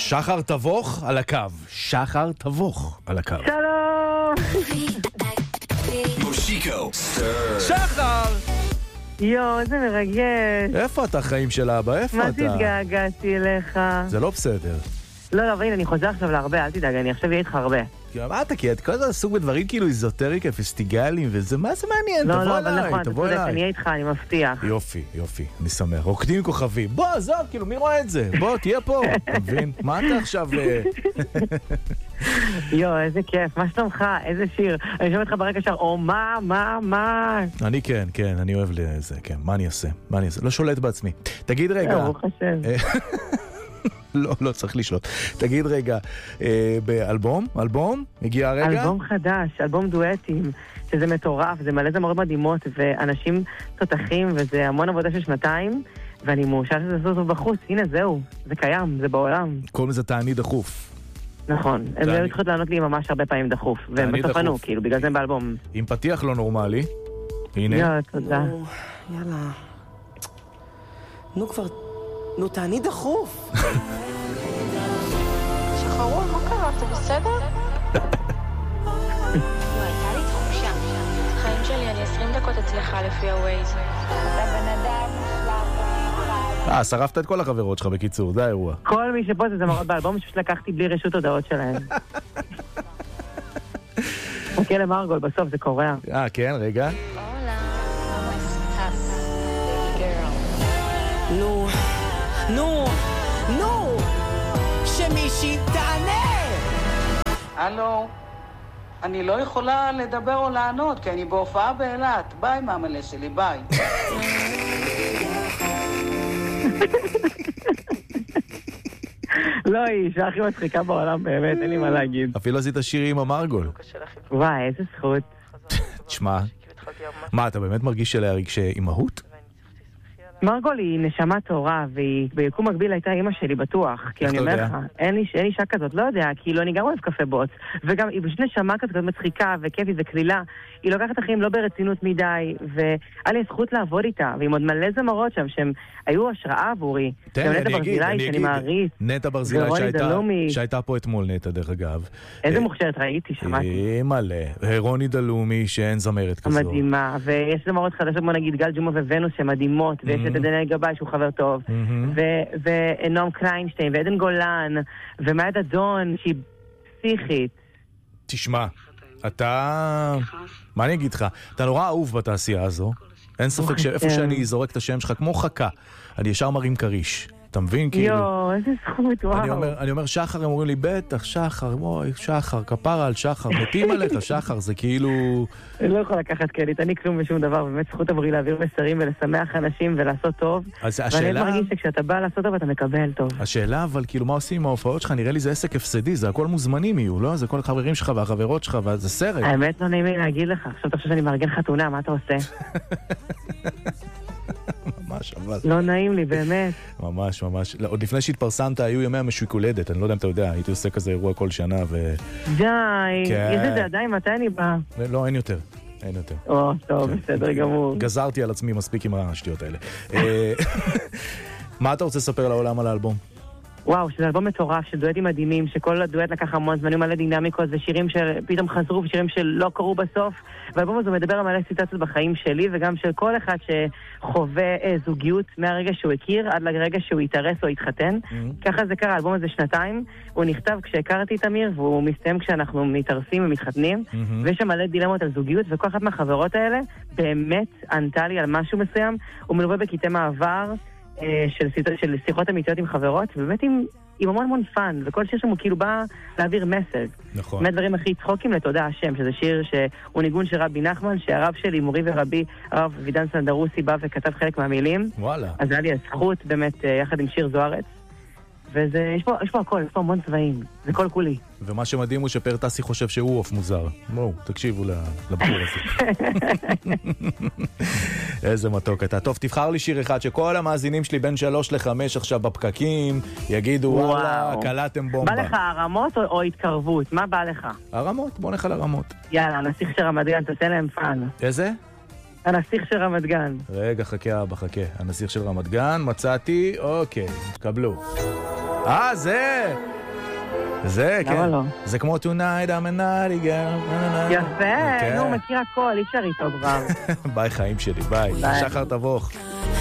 שחר תבוך על הקו. שחר תבוך על הקו. שלום! מושיקו. שחר! יו, איזה מרגש. איפה אתה חיים של אבא? איפה מה אתה? תתגעגעתי אליך? זה לא בסדר. לא, אבל הנה, אני חוזר עכשיו להרבה, אל תדאג, אני עכשיו אהיה איתך הרבה. מה אתה, כי את כל הזמן עסוק בדברים כאילו איזוטריקה, פסטיגלים, וזה, מה זה מעניין? לא, תבוא לא, אבל אליי, נכון, אתה תבוא צודק, אליי. אני אהיה איתך, אני מבטיח. יופי, יופי, אני שמח. רוקדים עם כוכבים. בוא, עזוב, כאילו, מי רואה את זה? בוא, תהיה פה. אתה מבין? מה אתה עכשיו... יו, איזה כיף, מה שלומך? איזה שיר. אני שומע אותך ברקע שר, או מה? אני כן, אני אוהב לזה, כן. מה אני אעשה? לא שולט בעצמי. תגיד רגע... ברוך השם. לא צריך לשלוט. תגיד רגע, באלבום? הגיע הרגע? אלבום חדש, אלבום דואטים, שזה מטורף, זה מלא זמרות מדהימות, ואנשים תותחים, וזה המון עבודה של 2 ואני מאושר שזה סוף בחוץ. הנה, זהו, זה קיים, זה בעולם. קוראים לזה תעני דחוף. נכון, הם לא צריכות לענות לי ממש הרבה פעמים דחוף, והם בסוף ענו, כאילו, בגלל זה הם באלבום. עם פתיח לא נורמלי. הנה. יאללה, תודה. יאללה. נו כבר, נו תעני דחוף. שחרון, מה קרה? אתה בסדר? לא, הייתה לי תחושה. חיים שלי, אני 20 דקות אצלך לפי הווייז. אתה בן אדם מושלם. שרפת את כל החברות שלך בקיצור, זה האירוע. כל מי שפה זה זמרות באלבום שפשוט לקחתי בלי רשות הודעות שלהם. חכה למרגול, בסוף זה קורע. כן, רגע. נו, שמישהי תענה! הלו, אני לא יכולה לדבר או לענות, כי אני בהופעה באילת. ביי, מאמלה שלי, ביי. לא, היא אישה הכי מצחיקה בעולם, באמת, אין לי מה להגיד. אפילו עשית שירי עם המרגול. וואי, איזה זכות. תשמע, מה, אתה באמת מרגיש שליה רגשי אימהות? מרגול היא נשמה טהורה, והיא ביקום מקביל הייתה אמא שלי בטוח. כי אני אומר לך, אין לי אישה כזאת, לא יודע, כאילו אני גם אוהב קפה בוץ, וגם היא פשוט נשמה כזאת מצחיקה וכיפית וכלילה. היא לוקחת את החיים לא ברצינות מדי, והיה לי זכות לעבוד איתה, ועם עוד מלא זמרות שם, שהם היו השראה עבורי. תן, אני אגיד, נטע ברזילי שהייתה פה אתמול, נטע דרך אגב. איזה מוכשרת ראיתי, שמעתי. מלא. רוני דלומי שאין זמרת כזו. מדהימה, ויש זמרות חדשות, בוא נגיד גל ג'ומה וונוס שהן מדהימות, ויש את דניאל גבאי שהוא חבר טוב, ונועם קליינשטיין, ועדן גולן, ומאיה דדון שהיא פסיכית. תשמע, מה אני אגיד לך? אתה נורא אהוב בתעשייה הזו. אין ספק שאיפה שאני זורק את השם שלך כמו חכה, אני ישר מרים קריש. אתה מבין? יואו, איזה זכות, וואו. אני אומר שחר, הם אומרים לי, בטח, שחר, בואי, שחר, כפרה על שחר, מתים עליך, שחר, זה כאילו... אני לא יכול לקחת קרדיט, אני כלום ושום דבר, באמת זכות עבורי להעביר מסרים ולשמח אנשים ולעשות טוב. ואני מרגיש שכשאתה בא לעשות טוב, אתה מקבל טוב. השאלה, אבל כאילו, מה עושים עם ההופעות שלך? נראה לי זה עסק הפסדי, זה הכל מוזמנים יהיו, לא? זה כל החברים שלך והחברות שלך, וזה סרט. האמת לא נעים לי להגיד לך, עכשיו אתה חושב שאני מארגן חתונה, מה אתה עושה? ממש, אבל... לא נעים לי, באמת. ממש. עוד לפני שהתפרסמת, היו ימי המשוקולדת, אני לא יודע אם אתה יודע, הייתי עושה כזה אירוע כל שנה ו... די, איזה זה עדיין, מתי אני בא? לא, אין יותר. טוב, בסדר גמור. גזרתי על עצמי מספיק עם השטויות האלה. מה אתה רוצה לספר לעולם על האלבום? וואו, שזה אלבום מטורף, שדואטים מדהימים, שכל הדואט לקח המון זמנים מלא דינמיקות, ושירים שפתאום חזרו, ושירים שלא קרו בסוף, והאלבום הזה מדבר על מלא סיטואציות בחיים שלי, וגם של כל אחד שחווה זוגיות מהרגע שהוא הכיר, עד לרגע שהוא יתארס או יתחתן. ככה זה קרה, האלבום הזה 2, הוא נכתב כשהכרתי את אמיר, והוא מסתיים כשאנחנו מתארסים ומתחתנים, ויש שם מלא דילמות על זוגיות, וכל אחת מהחברות האלה באמת ענתה לי על משהו מסוים, הוא מלווה בקטעי מעבר, של שיחות אמיתיות עם חברות, ובאמת עם המון פאן, וכל שיר שם הוא כאילו בא להעביר מסר. נכון. מהדברים הכי צחוקים לתודה השם, שזה שיר שהוא ניגון של רבי נחמן, שהרב שלי, מורי ורבי, הרב וידן סנדרוסי, בא וכתב חלק מהמילים. וואלה. אז היה לי הזכות באמת יחד עם שיר זוארץ. יש פה הכל, יש פה המון צבעים, זה כל כולי. ומה שמדהים הוא שפר טסי חושב שהוא אוף מוזר. בואו, תקשיבו לבחור הזה. איזה מתוק אתה. טוב, תבחר לי שיר אחד שכל המאזינים שלי בין 3 ל-5 עכשיו בפקקים, יגידו וואלה, קלעתם בומבה. בא לך הרמות או התקרבות? מה בא לך? הרמות, בוא נלך על הרמות. יאללה, הנסיך של רמת גן, תתן להם פאן. איזה? הנסיך של רמת גן. רגע, חכה אבא, חכה. הנסיך של רמת גן, מצאתי, אוקיי, קבלו. זה, למה כן. לא? זה כמו tonight, I'm a naughty girl. יפה, נו, מכיר הכל, אי אפשר איתו כבר. ביי חיים שלי, ביי. ביי. שחר תבוך.